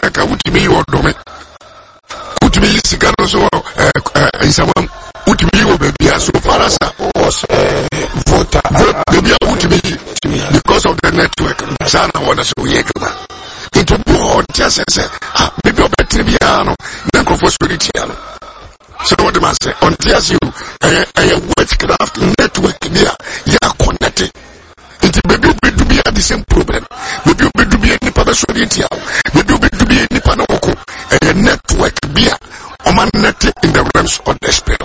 network would be your domain. Would be Siganos or in someone would be your baby so far as was voter. Maybe I would be because of the network. Sana wanna so yekuma. Into more just say, maybe a better piano, Nanko for spiritual. So what do I say? On tears you a witchcraft network there, you are connected. It may be to be at the same problem. Maybe you to be any parasolitia. Maybe you to be any panoko. A network beer or man netted in the realms of the spirit.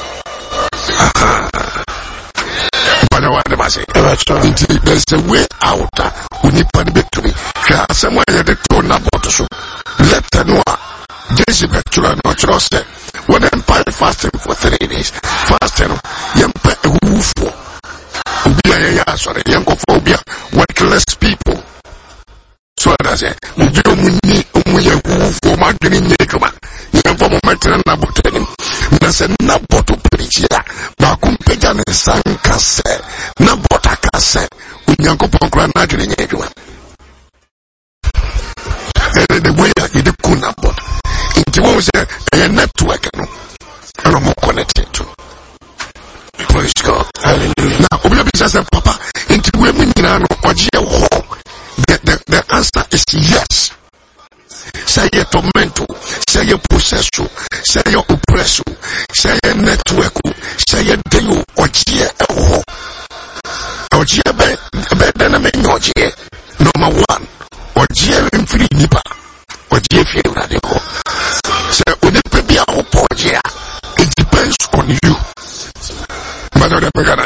There's a way out. We need to be to me. Somewhere the two naboto. Let the noir. Jezebel natural step. When empire fasting for 3 days. Fasting. Yempe ufo. Sorry, Yankophobia, workless people. So that's it. We need for my green yakuma. You for moment and nabotin. That's a naboto preacher. Bakum Pejan and Sankase. Nabota Kase. We Yankopon green yakuma. The way I did the Kunabot. It was a network. And I'm more connected to. Praise God. Hallelujah. Now, Papa, into women the answer is yes. Say your tormento, say your possession, say your oppression, say your network, say your deal, number 1, in free nipa, radio. Say, it depends on you. But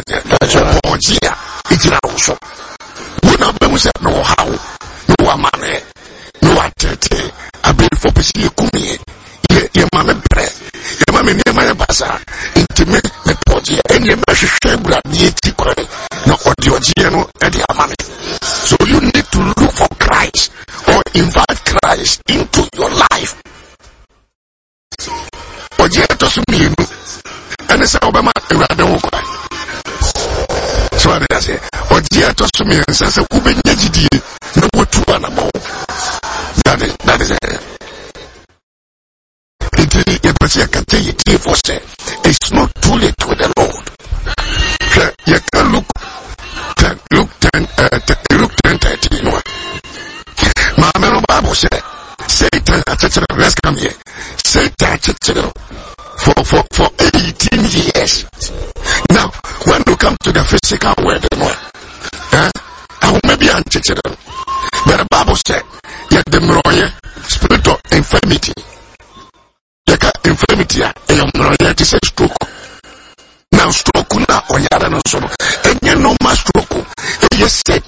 it's also. When I said no how, no amane, no atete, I been for Pisi Kumi, your mamma bread, your mamma near my bazaar, intimate the podia, and your mashed shebra, no audio geno, and the amane. So you need to look for Christ or invite Christ into your life. Or yet to me, and it's Obama, so I say, or dear to me, and says, who been yet, no more to animal. That is it. It's not too late with the Lord. You can look 10:13. My man Bible said, Satan, let's come here. Satan, for 18 years. Now, when you come to the physical world, I will maybe untouched. But the Bible said, yet the spirit of infirmity. Infirmity, it is a stroke. Now, stroke now, or yada no solo. And you know, my stroke, yes, set